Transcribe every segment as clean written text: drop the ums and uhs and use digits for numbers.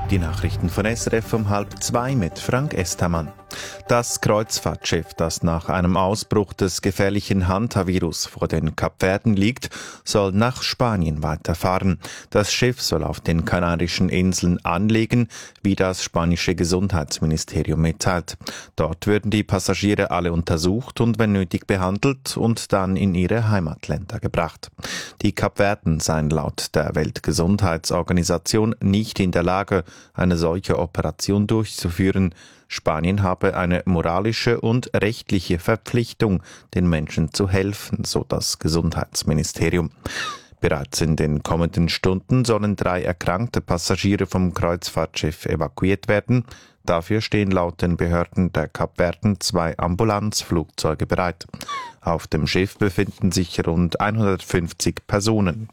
Die Nachrichten von SRF um 1:30 mit Frank Estamann. Das Kreuzfahrtschiff, das nach einem Ausbruch des gefährlichen Hantavirus vor den Kapverden liegt, soll nach Spanien weiterfahren. Das Schiff soll auf den Kanarischen Inseln anlegen, wie das spanische Gesundheitsministerium mitteilt. Dort würden die Passagiere alle untersucht und wenn nötig behandelt und dann in ihre Heimatländer gebracht. Die Kapverden seien laut der Weltgesundheitsorganisation nicht in der Lage, eine solche Operation durchzuführen. Spanien habe eine moralische und rechtliche Verpflichtung, den Menschen zu helfen, so das Gesundheitsministerium. Bereits in den kommenden Stunden sollen 3 erkrankte Passagiere vom Kreuzfahrtschiff evakuiert werden. Dafür stehen laut den Behörden der Kapverden 2 Ambulanzflugzeuge bereit. Auf dem Schiff befinden sich rund 150 Personen.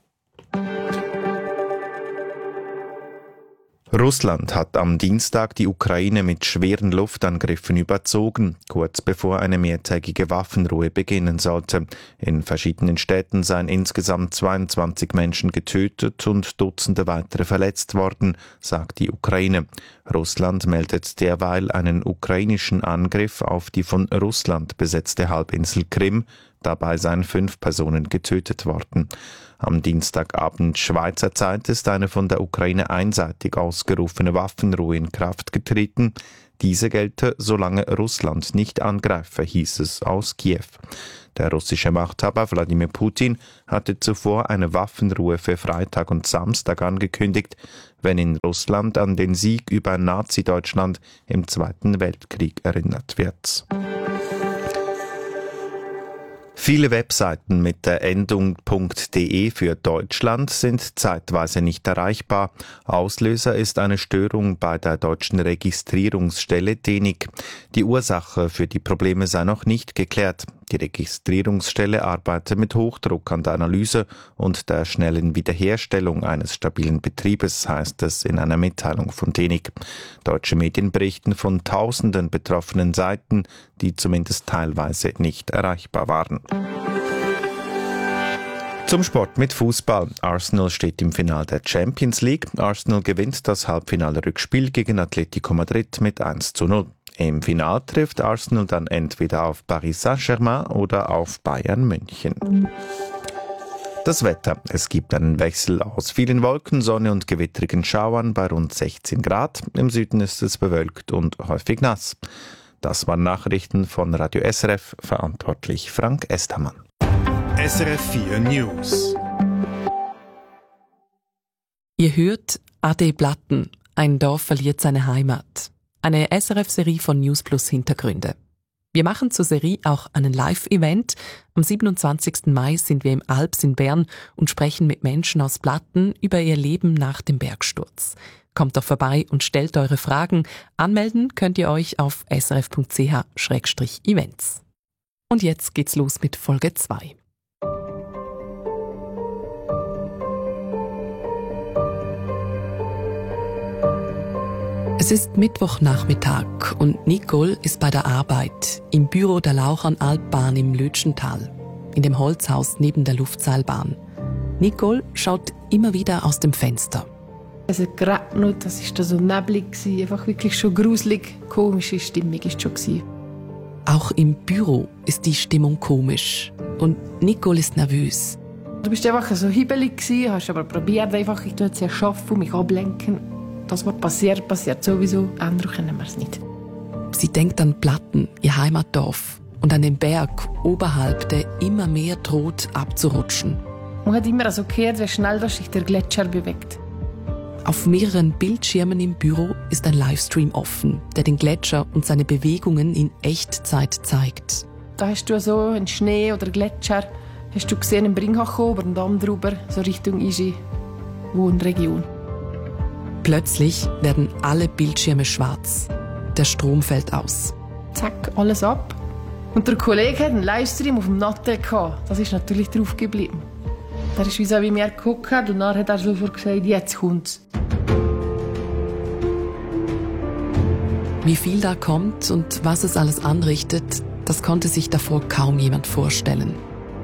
Russland hat am Dienstag die Ukraine mit schweren Luftangriffen überzogen, kurz bevor eine mehrtägige Waffenruhe beginnen sollte. In verschiedenen Städten seien insgesamt 22 Menschen getötet und Dutzende weitere verletzt worden, sagt die Ukraine. Russland meldet derweil einen ukrainischen Angriff auf die von Russland besetzte Halbinsel Krim. Dabei seien 5 Personen getötet worden. Am Dienstagabend Schweizer Zeit ist eine von der Ukraine einseitig ausgerufene Waffenruhe in Kraft getreten. Diese gelte, solange Russland nicht angreife, hieß es aus Kiew. Der russische Machthaber Wladimir Putin hatte zuvor eine Waffenruhe für Freitag und Samstag angekündigt, wenn in Russland an den Sieg über Nazi-Deutschland im Zweiten Weltkrieg erinnert wird. Viele Webseiten mit der Endung .de für Deutschland sind zeitweise nicht erreichbar. Auslöser ist eine Störung bei der deutschen Registrierungsstelle DENIC. Die Ursache für die Probleme sei noch nicht geklärt. Die Registrierungsstelle arbeitet mit Hochdruck an der Analyse und der schnellen Wiederherstellung eines stabilen Betriebes, heißt es in einer Mitteilung von DENIC. Deutsche Medien berichten von tausenden betroffenen Seiten, die zumindest teilweise nicht erreichbar waren. Zum Sport mit Fußball. Arsenal steht im Finale der Champions League. Arsenal gewinnt das Halbfinale-Rückspiel gegen Atletico Madrid mit 1:0. Im Finale trifft Arsenal dann entweder auf Paris Saint-Germain oder auf Bayern München. Das Wetter. Es gibt einen Wechsel aus vielen Wolken, Sonne und gewittrigen Schauern bei rund 16 Grad. Im Süden ist es bewölkt und häufig nass. Das waren Nachrichten von Radio SRF, verantwortlich Frank Estamann. SRF 4 News. Ihr hört Ade Blatten, ein Dorf verliert seine Heimat. Eine SRF-Serie von News Plus Hintergründe. Wir machen zur Serie auch einen Live-Event. Am 27. Mai sind wir im Alps in Bern und sprechen mit Menschen aus Blatten über ihr Leben nach dem Bergsturz. Kommt doch vorbei und stellt eure Fragen. Anmelden könnt ihr euch auf srf.ch/events. Und jetzt geht's los mit Folge 2. Es ist Mittwochnachmittag und Nicole ist bei der Arbeit im Büro der Lauchernalbbahn im Lötschental, in dem Holzhaus neben der Luftseilbahn. Nicole schaut immer wieder aus dem Fenster. Es hat geregnet, das war so neblig, einfach wirklich schon gruselig, komische Stimmung war es schon. Auch im Büro ist die Stimmung komisch und Nicole ist nervös. Du bist einfach so hibbelig, hast aber probiert, einfach, ich tue jetzt arbeiten und mich ablenken. Das, was passiert, passiert sowieso. Ändern können wir es nicht. Sie denkt an Blatten, ihr Heimatdorf, und an den Berg oberhalb, der immer mehr droht abzurutschen. Man hat immer so gehört, wie schnell sich der Gletscher bewegt. Auf mehreren Bildschirmen im Büro ist ein Livestream offen, der den Gletscher und seine Bewegungen in Echtzeit zeigt. Da hast du so einen Schnee oder Gletscher, hast du gesehen, im Bringhachober und dann drüber, so Richtung Iji, Wohnregion. Plötzlich werden alle Bildschirme schwarz. Der Strom fällt aus. Zack, alles ab. Und der Kollege hat einen Livestream auf dem Nattel gehabt. Das ist natürlich drauf geblieben. Der ist wie mir geguckt und dann hat er sofort gesagt, jetzt kommt's. Wie viel da kommt und was es alles anrichtet, das konnte sich davor kaum jemand vorstellen.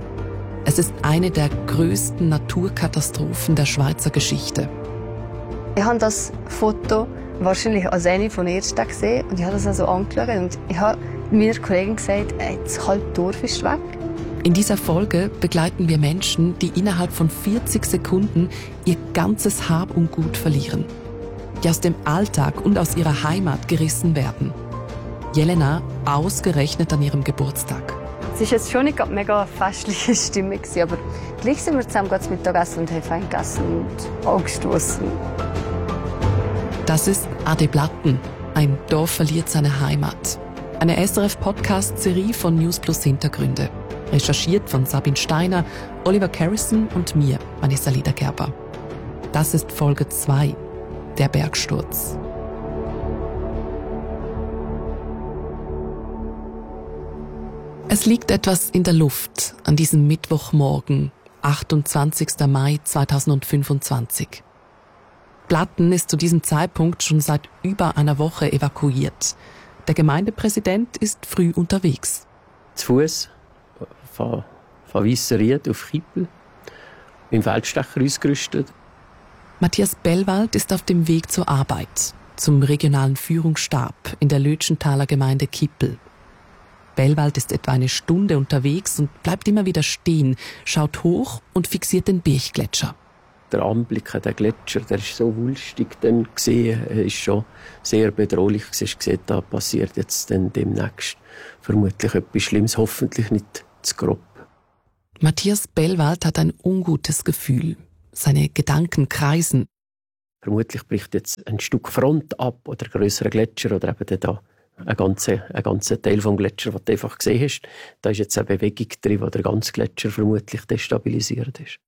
Es ist eine der größten Naturkatastrophen der Schweizer Geschichte. Ich habe das Foto wahrscheinlich als eine von den ersten gesehen und ich habe das also angeschaut und ich habe meiner Kollegin gesagt, das halbe Dorf ist weg. In dieser Folge begleiten wir Menschen, die innerhalb von 40 Sekunden ihr ganzes Hab und Gut verlieren, die aus dem Alltag und aus ihrer Heimat gerissen werden. Jelena ausgerechnet an ihrem Geburtstag. Es war jetzt schon nicht eine mega festliche Stimmung, aber gleich sind wir zusammen zu Mittag gegessen und haben fein gegessen und angestoßen. Das ist Ade Blatten. Ein Dorf verliert seine Heimat. Eine SRF-Podcast-Serie von News Plus Hintergründe. Recherchiert von Sabine Steiner, Oliver Carrison und mir, Vanessa Liedergerber. Das ist Folge 2, der Bergsturz. Es liegt etwas in der Luft an diesem Mittwochmorgen, 28. Mai 2025. Blatten ist zu diesem Zeitpunkt schon seit über einer Woche evakuiert. Der Gemeindepräsident ist früh unterwegs. Zu Fuß von Weisseried auf Kippel, mit dem Feldstecher ausgerüstet. Matthias Bellwald ist auf dem Weg zur Arbeit, zum regionalen Führungsstab in der Lötschenthaler Gemeinde Kippel. Bellwald ist etwa eine Stunde unterwegs und bleibt immer wieder stehen, schaut hoch und fixiert den Birchgletscher. Der Anblick an den Gletscher, der ist so wulstig dann gesehen, ist schon sehr bedrohlich. Du hast gesehen, da passiert jetzt dann demnächst vermutlich etwas Schlimmes, hoffentlich nicht zu grob. Matthias Bellwald hat ein ungutes Gefühl. Seine Gedanken kreisen. Vermutlich bricht jetzt ein Stück Front ab oder ein grösserer Gletscher oder eben da ein ganzer Teil vom Gletscher, den du einfach gesehen hast. Da ist jetzt eine Bewegung drin, wo der ganze Gletscher vermutlich destabilisiert ist.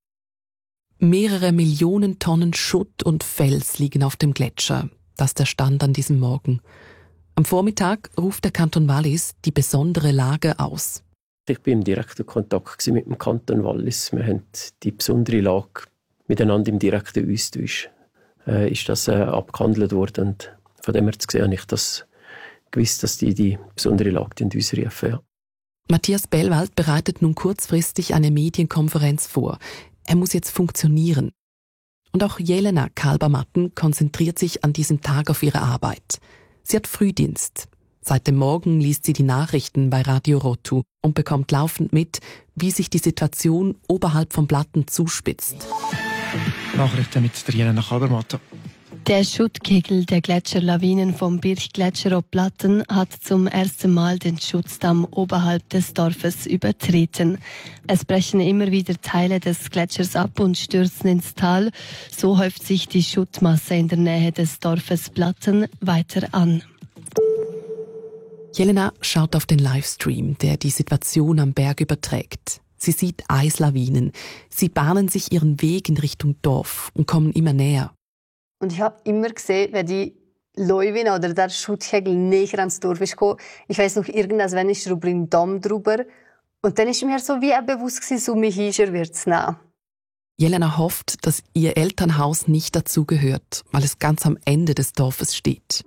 Mehrere Millionen Tonnen Schutt und Fels liegen auf dem Gletscher. Das ist der Stand an diesem Morgen. Am Vormittag ruft der Kanton Wallis die besondere Lage aus. Ich war im direkten Kontakt mit dem Kanton Wallis. Wir haben die besondere Lage miteinander im direkten Austausch. Ist das abgehandelt worden. Und von dem her zu sehen, habe ich das gewusst, dass die besondere Lage uns rufen. Ja. Matthias Bellwald bereitet nun kurzfristig eine Medienkonferenz vor. Er muss jetzt funktionieren. Und auch Jelena Kalbermatten konzentriert sich an diesem Tag auf ihre Arbeit. Sie hat Frühdienst. Seit dem Morgen liest sie die Nachrichten bei Radio Rotu und bekommt laufend mit, wie sich die Situation oberhalb von Blatten zuspitzt. Nachrichten mit der Jelena Kalbermatten. Der Schuttkegel der Gletscherlawinen vom Birchgletscher ob Blatten hat zum ersten Mal den Schutzdamm oberhalb des Dorfes übertreten. Es brechen immer wieder Teile des Gletschers ab und stürzen ins Tal. So häuft sich die Schuttmasse in der Nähe des Dorfes Blatten weiter an. Jelena schaut auf den Livestream, der die Situation am Berg überträgt. Sie sieht Eislawinen. Sie bahnen sich ihren Weg in Richtung Dorf und kommen immer näher. Und ich habe immer gesehen, wenn die Lawine oder der Schuttkegel näher ans Dorf ist gekommen. Ich weiss noch, irgendwann ist er über den Damm drüber. Und dann ist mir so wie bewusst gewesen, so mich wird es nehmen. Jelena hofft, dass ihr Elternhaus nicht dazu gehört, weil es ganz am Ende des Dorfes steht.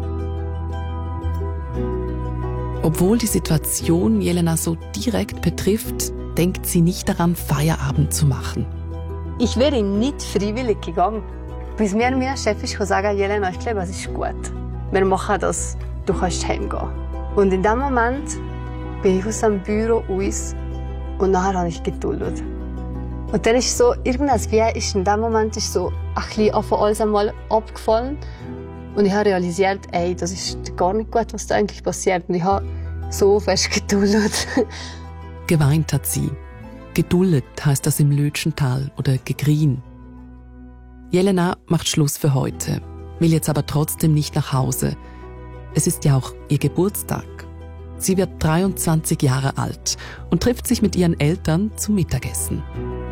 Obwohl die Situation Jelena so direkt betrifft, denkt sie nicht daran, Feierabend zu machen. Ich wäre nicht freiwillig gegangen. Bis mir mein Chef ist sagen, Jelena, ich glaube, es ist gut. Wir machen das, du kannst heimgehen. Und in dem Moment bin ich aus dem Büro raus und nachher habe ich geduldet. Und dann ist so, irgendwas wie ist in dem Moment ist so ein bisschen auf alles einmal abgefallen. Und ich habe realisiert, ey, das ist gar nicht gut, was da eigentlich passiert. Und ich habe so fest geduldet. Geweint hat sie. Geduldet heißt das im Lötschental oder gegrien. Jelena macht Schluss für heute, will jetzt aber trotzdem nicht nach Hause. Es ist ja auch ihr Geburtstag. Sie wird 23 Jahre alt und trifft sich mit ihren Eltern zum Mittagessen.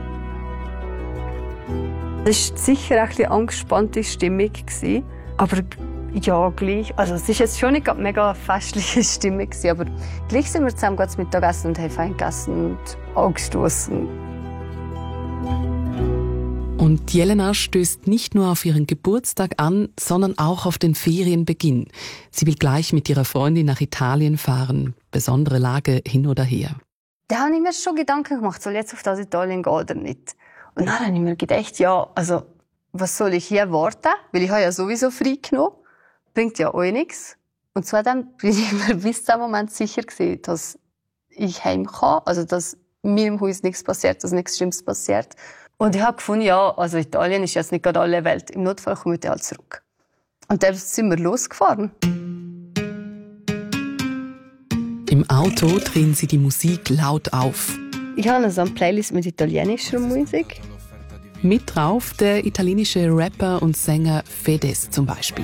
Es war sicher ein bisschen angespannte Stimmung, aber ja, gleich. Also es war jetzt schon nicht eine mega festliche Stimmung, aber gleich sind wir zusammen zum Mittagessen und haben fein gegessen und angestoßen. Und Jelena stößt nicht nur auf ihren Geburtstag an, sondern auch auf den Ferienbeginn. Sie will gleich mit ihrer Freundin nach Italien fahren. Besondere Lage hin oder her. Da habe ich mir schon Gedanken gemacht, soll ich jetzt auf das Italien gehen oder nicht. Und dann habe ich mir gedacht, ja, also was soll ich hier warten? Weil ich habe ja sowieso frei genommen. Bringt ja auch nichts. Und zwar dann bin ich mir bis zum Moment sicher gewesen, dass ich heim kann, also dass mir im Haus nichts passiert, dass nichts Schlimmes passiert. Und ich habe gefunden, ja, also Italien ist jetzt nicht gerade alle Welt. Im Notfall komme ich halt zurück. Und dann sind wir losgefahren. Im Auto drehen sie die Musik laut auf. Ich habe so eine Playlist mit italienischer Musik. Mit drauf der italienische Rapper und Sänger Fedez zum Beispiel.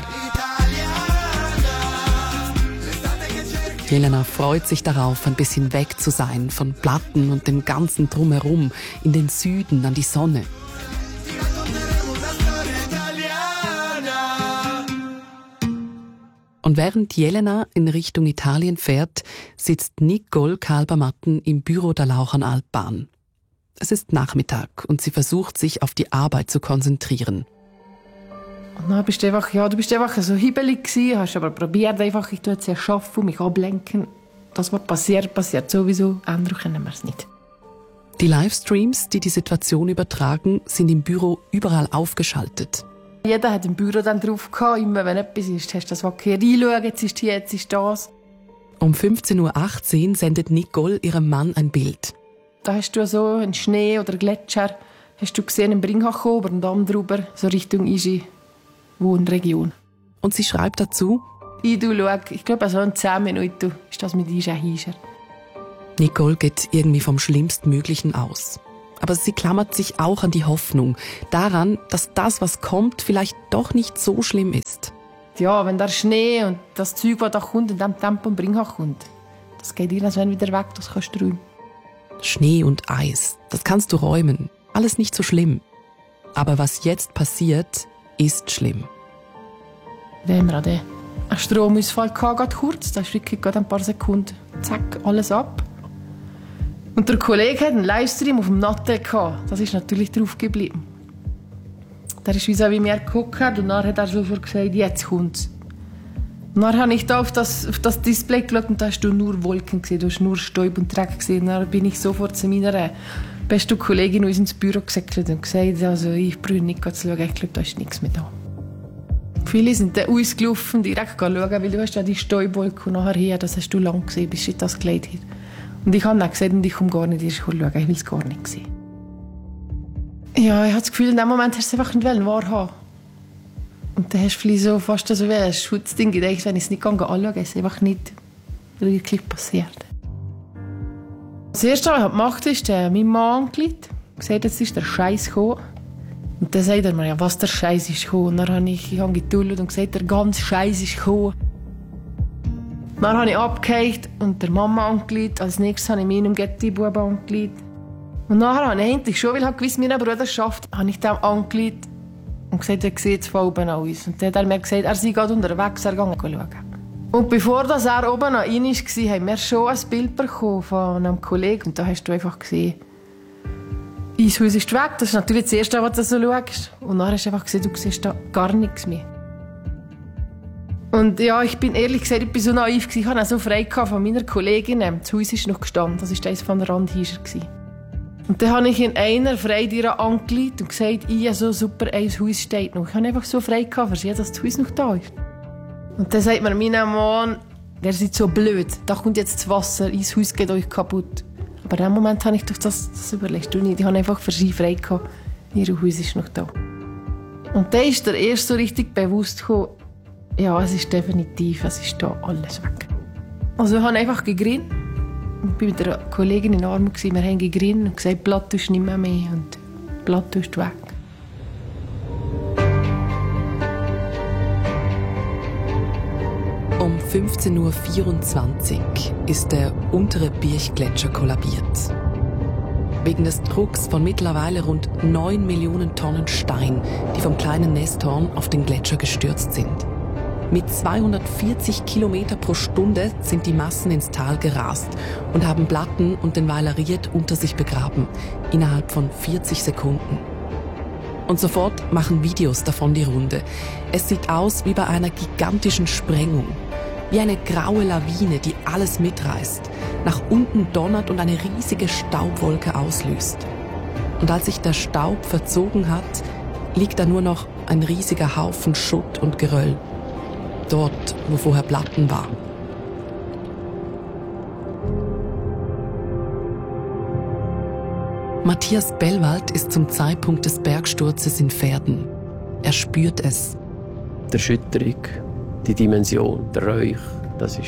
Jelena freut sich darauf, ein bisschen weg zu sein von Platten und dem ganzen Drumherum, in den Süden, an die Sonne. Und während Jelena in Richtung Italien fährt, sitzt Nicole Kalbermatten im Büro der Lauchernalbbahn. Es ist Nachmittag und sie versucht, sich auf die Arbeit zu konzentrieren. Und dann bist du einfach so hibbelig gewesen, hast aber probiert einfach, ich tue jetzt ja arbeiten, mich ablenken. Das, was passiert sowieso, ändern können wir es nicht. Die Livestreams, die die Situation übertragen, sind im Büro überall aufgeschaltet. Jeder hat im Büro dann drauf gehabt, immer wenn etwas ist, hast du das okay reinschauen, jetzt ist hier, jetzt ist das. Um 15.18 Uhr sendet Nicole ihrem Mann ein Bild. Da hast du so einen Schnee oder Gletscher, hast du gesehen im Bringhachober und dann drüber, so Richtung Igi. Wohnregion. Und sie schreibt dazu: Ich glaube, so in 10 Minuten ist das mit Isha Hischer. Nicole geht irgendwie vom Schlimmstmöglichen aus. Aber sie klammert sich auch an die Hoffnung, daran, dass das, was kommt, vielleicht doch nicht so schlimm ist. Ja, wenn der Schnee und das Zeug, das da kommt, in dem Tempo im Bringach kommt, das geht irgendwann wieder weg, das kannst du räumen. Schnee und Eis, das kannst du räumen. Alles nicht so schlimm. Aber was jetzt passiert, ist schlimm. Wenn wir an den Stromausfall hatten, kurz, da ist wirklich gerade ein paar Sekunden, zack, alles ab. Und der Kollege hat einen Livestream auf dem Nattel gehabt. Das ist natürlich drauf geblieben. Der ist wie mir geguckt und dann hat er sofort gesagt, jetzt kommt's. Und dann habe ich da auf das Display geschaut und da hast du nur Wolken gesehen, du hast nur Staub und Dreck gesehen. Und dann bin ich sofort zu meiner besten Kollegin uns ins Büro gesäckelt und gesagt, also ich brauche nicht zu schauen, ich glaube, da ist nichts mehr da. Viele sind dann ausgelaufen, direkt schauen, weil du hast ja die Staubwolke nachher her, das hast du lang gesehen, bis ich das gelegt habe. Und ich habe dann gesagt, ich komme gar nicht erst schauen, ich will es gar nicht sehen. Ja, ich habe das Gefühl, in dem Moment hast du es einfach nicht wahrhaben. Und dann hast du vielleicht so fast so wie ein Schutzding gedacht, wenn ich es nicht anschaue, ist es einfach nicht wirklich passiert. Das Erste, was ich gemacht habe, ist mein Mann angerufen. Gesagt, jetzt ist der Scheiß gekommen. Und dann sagt er mir, ja, was der Scheiß ist gekommen. Und dann habe ich geduldet und gesagt, der ganze Scheiß ist gekommen. Dann habe ich abgehakt und der Mama angerufen. Als nächstes habe ich meinem Getti-Buben angerufen. Und nachher habe ich endlich schon, weil ich gewusst, meine Bruderschaft, habe ich dem angerufen und gesagt, er sieht es von oben an uns. Und dann hat er mir gesagt, er sei gerade unterwegs, er gehe schauen. Und bevor er oben an ihn war, haben wir schon ein Bild bekommen von einem Kollegen. Und da hast du einfach gesehen, unser Haus ist weg. Das ist natürlich das Erste, was du so schaust. Und dann hast du einfach gesehen, du siehst da gar nichts mehr. Und ja, ich bin ehrlich gesagt, ich bin so naiv gewesen. Ich hatte auch so frei von meiner Kollegin. Das Haus ist noch gestanden. Das war eines von der Randhischer. Und dann habe ich in einer Freitür angerufen und gesagt, ja, so super, ein Haus steht noch. Ich habe einfach so frei für sie, dass das Haus noch da ist. Und dann sagt mir mein Mann, der ist so blöd, da kommt jetzt das Wasser, ins Haus geht euch kaputt. Aber in dem Moment habe ich doch das überlegt. Ich habe einfach für sie frei gehabt, ihr Haus ist noch da. Und dann ist der erst so richtig bewusst gekommen, ja, es ist definitiv, es ist da alles weg. Also ich habe einfach gegrinnt. Ich war mit einer Kollegin in Armut, wir haben gegrinnt und gesagt, Blatt ist nicht mehr und Blatt ist weg. Um 15.24 Uhr ist der untere Birchgletscher kollabiert. Wegen des Drucks von mittlerweile rund 9 Millionen Tonnen Stein, die vom kleinen Nesthorn auf den Gletscher gestürzt sind. Mit 240 Kilometer pro Stunde sind die Massen ins Tal gerast und haben Platten und den Weiler Ried unter sich begraben, innerhalb von 40 Sekunden. Und sofort machen Videos davon die Runde. Es sieht aus wie bei einer gigantischen Sprengung. Wie eine graue Lawine, die alles mitreißt, nach unten donnert und eine riesige Staubwolke auslöst. Und als sich der Staub verzogen hat, liegt da nur noch ein riesiger Haufen Schutt und Geröll. Dort, wo vorher Platten waren. Matthias Bellwald ist zum Zeitpunkt des Bergsturzes in Verden. Er spürt es. Die Erschütterung, die Dimension, der Räuch, das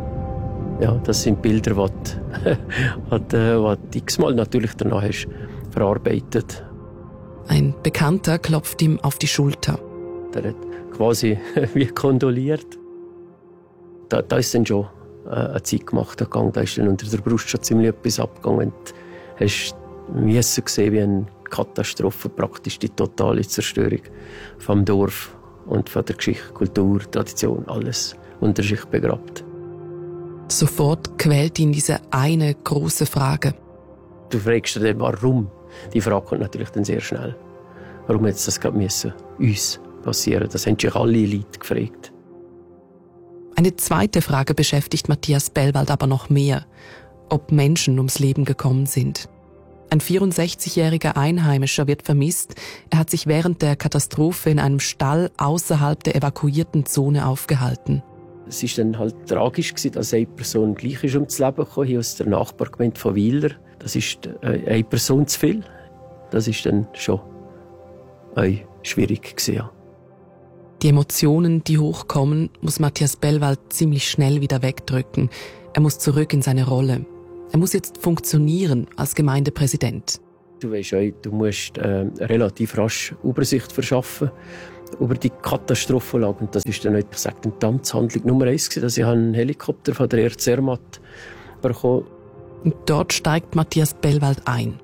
sind Bilder, die du x-mal natürlich danach hast verarbeitet. Ein Bekannter klopft ihm auf die Schulter. Der hat quasi wie kondoliert. Da ist dann schon eine Zeit gemacht gegangen. Da ist dann unter der Brust schon ziemlich etwas abgegangen. Und hast gesehen, wie eine Katastrophe, praktisch die totale Zerstörung vom Dorf und von der Geschichte, Kultur, Tradition, alles unter sich begrabt. Sofort quält ihn diese eine große Frage. Du fragst dich, warum? Die Frage kommt natürlich dann sehr schnell. Warum hätte das gerade uns passieren? Das haben sich alle Leute gefragt. Eine zweite Frage beschäftigt Matthias Bellwald aber noch mehr. Ob Menschen ums Leben gekommen sind. Ein 64-jähriger Einheimischer wird vermisst. Er hat sich während der Katastrophe in einem Stall außerhalb der evakuierten Zone aufgehalten. Es war dann halt tragisch, dass eine Person gleich ist ums Leben gekommen, hier aus der Nachbargemeinde von Wieler. Das ist eine Person zu viel. Das ist dann schon schwierig gewesen, ja. Die Emotionen, die hochkommen, muss Matthias Bellwald ziemlich schnell wieder wegdrücken. Er muss zurück in seine Rolle. Er muss jetzt funktionieren als Gemeindepräsident. Du weisst auch, du musst relativ rasch Übersicht verschaffen über die Katastrophenlage. Und das ist dann, ich sage, die Amtshandlung Nummer 1 gewesen, dass ich einen Helikopter von der Zermatt bekommen. Und dort steigt Matthias Bellwald ein.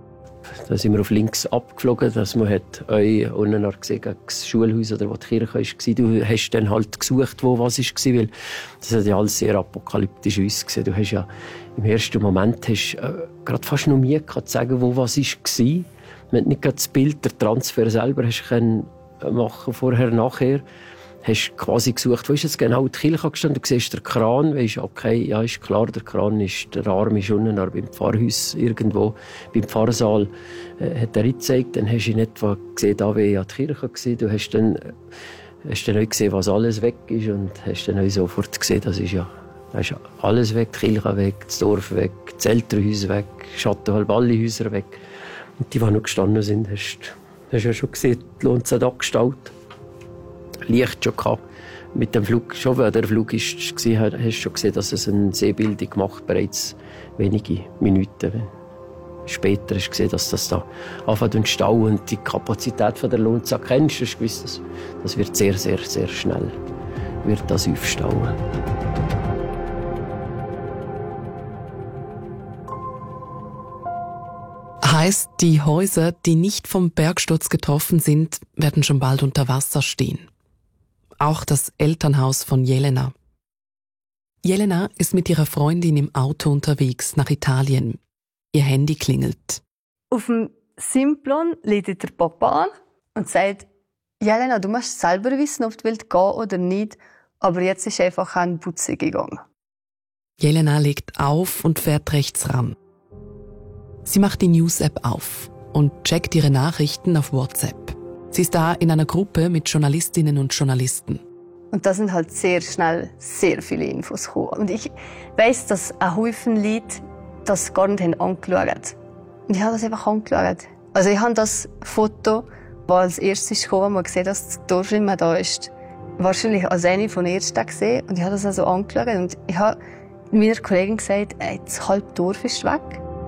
Da sind wir auf links abgeflogen, dass man unten gesehen das Schulhaus oder wo die Kirche war. Du hast dann halt gesucht, wo was war, weil das hat ja alles sehr apokalyptisch ausgesehen. Du hast ja im ersten Moment gerade fast noch Mühe gehabt, zu sagen, wo was war. Wenn du nicht gerade das Bild, der Transfer selber hast machen, vorher, nachher, hast quasi gesucht, wo ist jetzt genau die Kirche gestanden, du siehst den Kran, weisst, okay, ja, ist klar, der Kran ist, der Arm ist unten beim Pfarrhaus irgendwo, beim Pfarrsaal, hat er gezeigt, dann hast du in etwa gesehen, da wäre ja die Kirche gewesen, du hast dann auch gesehen, was alles weg ist und hast dann auch sofort gesehen, da ist alles weg, die Kirche weg, das Dorf weg, das Elternhaus weg, Schattenhalb alle Häuser weg. Und die, die noch gestanden sind, hast du ja schon gesehen, die Lonza da gestaltet. Licht schon gehabt. Mit dem Flug, schon weil der Flug war, hast du schon gesehen, dass es eine Seebildung macht, bereits wenige Minuten später hast du gesehen, dass das da anfängt zu stauen und die Kapazität von der Lonza kennst. Du hast gewusst, das wird sehr, sehr, sehr schnell wird das aufstauen. Heißt, die Häuser, die nicht vom Bergsturz getroffen sind, werden schon bald unter Wasser stehen. Auch das Elternhaus von Jelena. Jelena ist mit ihrer Freundin im Auto unterwegs nach Italien. Ihr Handy klingelt. Auf dem Simplon lädt der Papa an und sagt, Jelena, du musst selber wissen, ob du willst gehen oder nicht, aber jetzt ist einfach ein Butze gegangen. Jelena legt auf und fährt rechts ran. Sie macht die News-App auf und checkt ihre Nachrichten auf WhatsApp. Sie ist da in einer Gruppe mit Journalistinnen und Journalisten. Und da sind halt sehr schnell sehr viele Infos gekommen. Und ich weiss, dass ein Haufen Leute das gar nicht angeschaut haben. Und ich habe das einfach angeschaut. Also ich habe das Foto, das als erstes kam, wo man gesehen, dass das Dorf nicht mehr da ist, wahrscheinlich als eine von den ersten gesehen. Und ich habe das also angeschaut. Und ich habe meiner Kollegin gesagt, das halbe Dorf ist weg.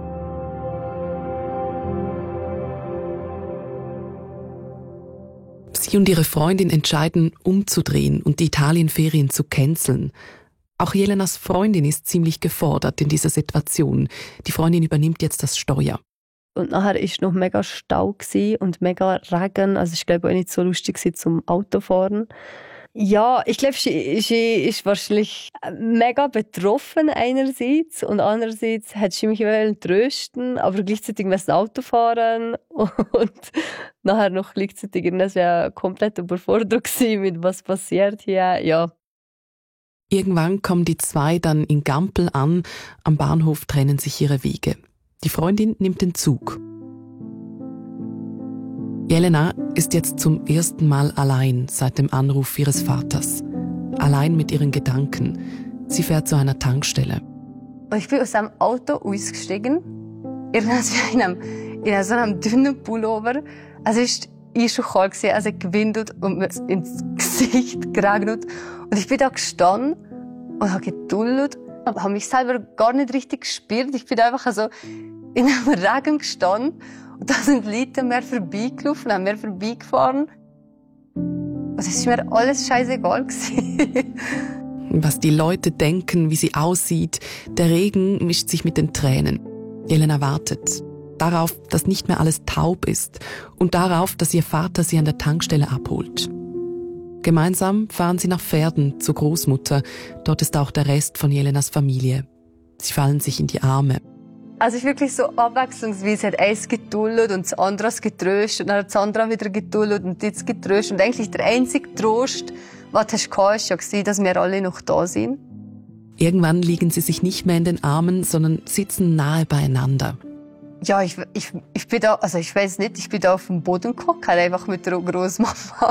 Sie und ihre Freundin entscheiden, umzudrehen und die Italienferien zu canceln. Auch Jelenas Freundin ist ziemlich gefordert in dieser Situation. Die Freundin übernimmt jetzt das Steuer. Und nachher war noch mega Stau und mega Regen. Also ich glaube auch nicht so lustig zum Autofahren. Ja, ich glaube, sie ist wahrscheinlich mega betroffen einerseits und andererseits hat sie mich trösten, aber gleichzeitig das Auto fahren und nachher noch gleichzeitig das war komplett überfordert mit was passiert hier. Ja. Irgendwann kommen die zwei dann in Gampel an. Am Bahnhof trennen sich ihre Wege. Die Freundin nimmt den Zug. Jelena ist jetzt zum ersten Mal allein seit dem Anruf ihres Vaters. Allein mit ihren Gedanken. Sie fährt zu einer Tankstelle. Und ich bin aus dem Auto ausgestiegen. Irgendwas wie in so einem dünnen Pullover. Also ist schon kalt gewesen, also gewindet und mir ins Gesicht geregnet. Und ich bin da gestanden und habe geduldet. Ich habe mich selber gar nicht richtig gespürt. Ich bin einfach so in einem Regen gestanden. Und da sind Leute an mir vorbeigelaufen, an mir vorbeigefahren. Und es war mir alles scheißegal gewesen. Was die Leute denken, wie sie aussieht, der Regen mischt sich mit den Tränen. Jelena wartet darauf, dass nicht mehr alles taub ist und darauf, dass ihr Vater sie an der Tankstelle abholt. Gemeinsam fahren sie nach Verden zur Großmutter. Dort ist auch der Rest von Jelenas Familie. Sie fallen sich in die Arme. Also ich wirklich so abwechslungsweise hat eins geduldet und das andere getröstet und dann hat das andere wieder geduldet und jetzt getröstet. Und eigentlich der einzige Trost, was du hast, war ja, dass wir alle noch da sind. Irgendwann liegen sie sich nicht mehr in den Armen, sondern sitzen nahe beieinander. Ja, ich bin da, also ich weiß nicht, ich bin da auf dem Boden gehockt, einfach mit der Großmama.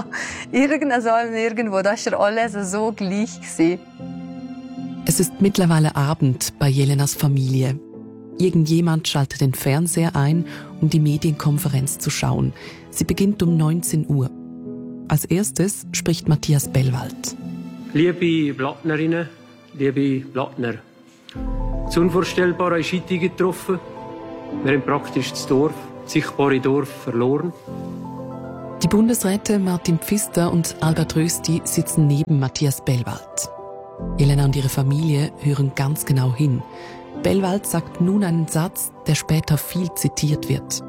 Irgendwo, da ist ja alles so gleich gewesen. Es ist mittlerweile Abend bei Jelenas Familie. Irgendjemand schaltet den Fernseher ein, um die Medienkonferenz zu schauen. Sie beginnt um 19 Uhr. Als erstes spricht Matthias Bellwald. Liebe Blattnerinnen, liebe Blattner, das Unvorstellbare ist heute getroffen. Wir haben praktisch das Dorf, das sichtbare Dorf, verloren. Die Bundesräte Martin Pfister und Albert Rösti sitzen neben Matthias Bellwald. Jelena und ihre Familie hören ganz genau hin. Bellwald sagt nun einen Satz, der später viel zitiert wird.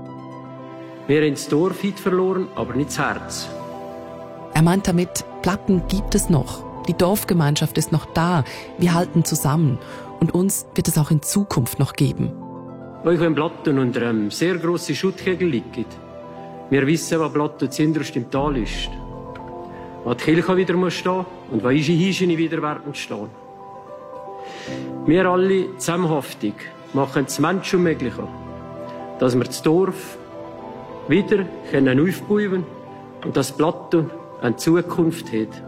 Wir haben das Dorf heute verloren, aber nicht das Herz. Er meint damit, Platten gibt es noch. Die Dorfgemeinschaft ist noch da. Wir halten zusammen. Und uns wird es auch in Zukunft noch geben. Auch wenn Platten unter einem sehr grossen Schuttkegel liegen, wir wissen, was Platten zuhinterst im Tal ist. Wo die Kirche wieder stehen muss und wo unsere Hirsche wieder werden stehen. Wir alle zusammenhaftig machen das Menschen möglich, dass wir das Dorf wieder aufbauen können und dass Platten eine Zukunft hat.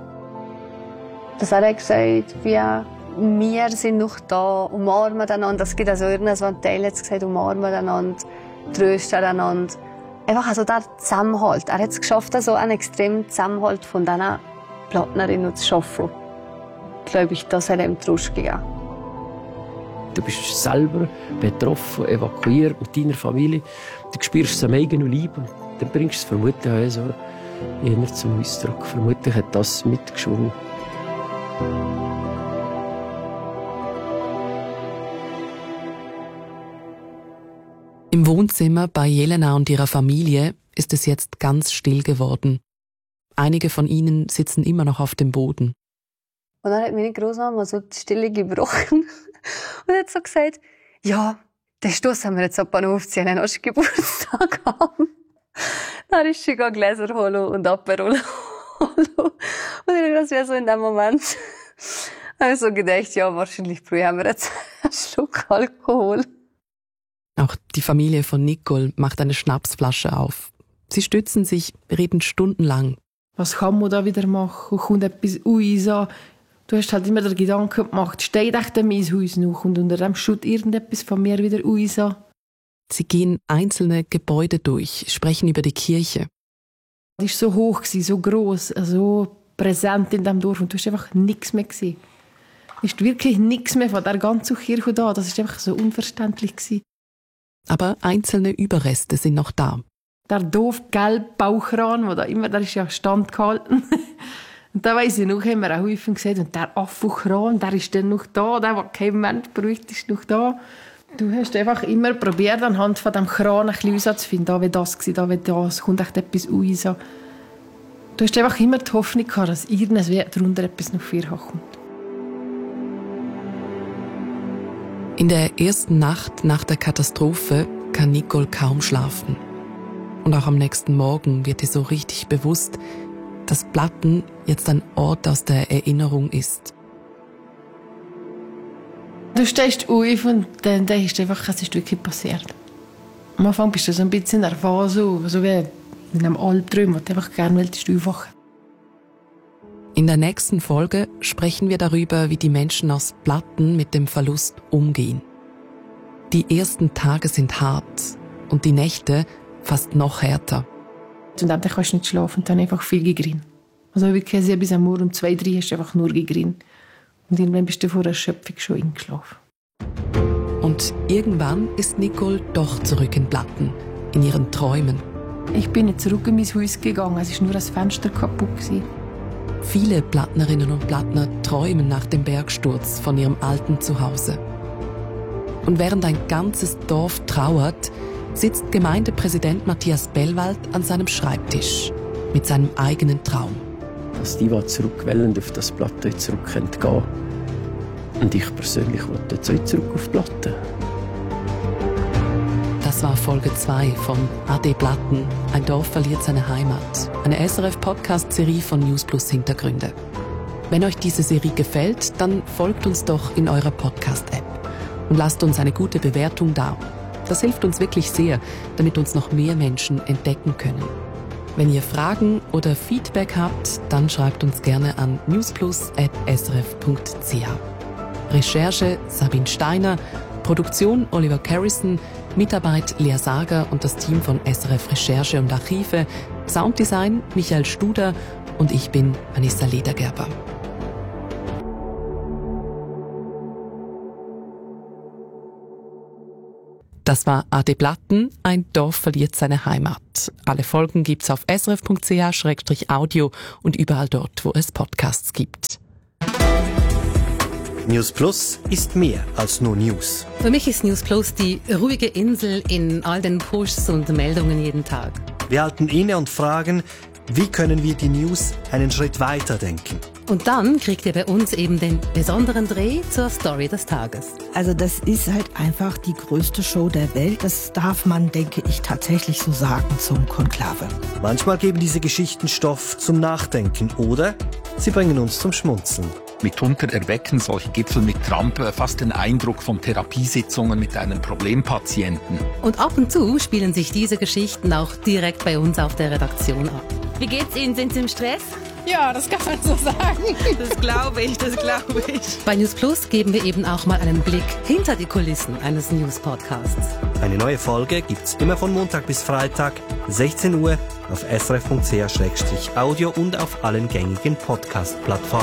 Das hat er gesagt, wir sind noch da, umarmen einander. Es gibt also irgendwann Teil hat gesagt, umarmen einander, trösten einander. Einfach also der Zusammenhalt. Er hat es geschafft, also einen extremen Zusammenhalt von diesen Plattnerinnen zu schaffen. Glaube ich, das hat ihm Trost gegeben. Du bist selber betroffen, evakuiert mit deiner Familie. Du spürst es am eigenen Leib und dann bringst du es vermutlich also eher zum Ausdruck. Vermutlich hat das mitgeschwungen. Im Wohnzimmer bei Jelena und ihrer Familie ist es jetzt ganz still geworden. Einige von ihnen sitzen immer noch auf dem Boden. Und dann hat meine Großmama so die Stille gebrochen und hat so gesagt, ja, den Stoss haben wir jetzt ab und aufziehen, dann hast du Geburtstag haben. Dann ist sie Gläser holen und Aperol holen. Und das wäre so in dem Moment, habe ich so gedacht, ja, wahrscheinlich brauchen wir jetzt einen Schluck Alkohol. Auch die Familie von Nicole macht eine Schnapsflasche auf. Sie stützen sich, reden stundenlang. Was kann man da wieder machen? Kommt etwas raus? Du hast halt immer den Gedanken gemacht, steht echt mein Haus noch und unter dem Schutt irgendetwas von mir wieder raus? Sie gehen einzelne Gebäude durch, sprechen über die Kirche. Die war so hoch, so gross, so präsent in diesem Dorf und du hast einfach nichts mehr gesehen. Es ist wirklich nichts mehr von der ganzen Kirche da. Das war einfach so unverständlich gewesen. Aber einzelne Überreste sind noch da. Der doof gelbe Bauchkran, der ist ja standgehalten. Und da weiss ich noch, haben wir auch häufig gesehen, und der Affenkran, der ist dann noch da, der kein Mensch braucht, ist noch da. Du hast einfach immer probiert, anhand von dem Kran ein bisschen herauszufinden, da wie das war, da wie das, kommt echt etwas raus. Du hast einfach immer die Hoffnung gehabt, dass irgendwie darunter etwas noch vorkommt. In der ersten Nacht nach der Katastrophe kann Nicole kaum schlafen. Und auch am nächsten Morgen wird ihr so richtig bewusst, dass Platten jetzt ein Ort aus der Erinnerung ist. Du stehst auf und dann denkst du einfach, es ist wirklich passiert. Am Anfang bist du so ein bisschen nervös, so wie In einem Albtraum, den du einfach gerne aufwachen. In der nächsten Folge sprechen wir darüber, wie die Menschen aus Platten mit dem Verlust umgehen. Die ersten Tage sind hart und die Nächte fast noch härter. Und dann kannst du nicht schlafen und dann einfach viel gegrin. Also wirklich 7 bis am Morgen um 2, 3 hast du einfach nur gegrin. Und irgendwann bist du vor der Erschöpfung schon eingeschlafen. Und irgendwann ist Nicole doch zurück in Platten, in ihren Träumen. Ich bin nicht zurück in mein Haus gegangen, es war nur das Fenster kaputt. Viele Plattnerinnen und Plattner träumen nach dem Bergsturz von ihrem alten Zuhause. Und während ein ganzes Dorf trauert, sitzt Gemeindepräsident Matthias Bellwald an seinem Schreibtisch mit seinem eigenen Traum. Dass die zurück wollen, auf das Platte zurück gehen können. Und ich persönlich wollte jetzt zurück auf Platte. Das war Folge 2 von AD Platten. Ein Dorf verliert seine Heimat. Eine SRF-Podcast-Serie von News Plus Hintergründe. Wenn euch diese Serie gefällt, dann folgt uns doch in eurer Podcast-App und lasst uns eine gute Bewertung da. Das hilft uns wirklich sehr, damit uns noch mehr Menschen entdecken können. Wenn ihr Fragen oder Feedback habt, dann schreibt uns gerne an newsplus@srf.ch. Recherche Sabine Steiner, Produktion Oliver Carrison, Mitarbeit Lea Sager und das Team von SRF Recherche und Archive, Sounddesign Michael Studer und ich bin Vanessa Ledergerber. Das war AD Platten, ein Dorf verliert seine Heimat. Alle Folgen gibt's auf srf.ch/audio und überall dort, wo es Podcasts gibt. News Plus ist mehr als nur News. Für mich ist News Plus die ruhige Insel in all den Pushs und Meldungen jeden Tag. Wir halten inne und fragen, wie können wir die News einen Schritt weiter denken? Und dann kriegt ihr bei uns eben den besonderen Dreh zur Story des Tages. Also das ist halt einfach die größte Show der Welt. Das darf man, denke ich, tatsächlich so sagen zum Konklave. Manchmal geben diese Geschichten Stoff zum Nachdenken oder sie bringen uns zum Schmunzeln. Mitunter erwecken solche Gipfel mit Trump fast den Eindruck von Therapiesitzungen mit einem Problempatienten. Und ab und zu spielen sich diese Geschichten auch direkt bei uns auf der Redaktion ab. Wie geht's Ihnen? Sind Sie im Stress? Ja, das kann man so sagen. Das glaube ich. Bei News Plus geben wir eben auch mal einen Blick hinter die Kulissen eines News-Podcasts. Eine neue Folge gibt's immer von Montag bis Freitag, 16 Uhr, auf srf.ch/audio und auf allen gängigen Podcast-Plattformen.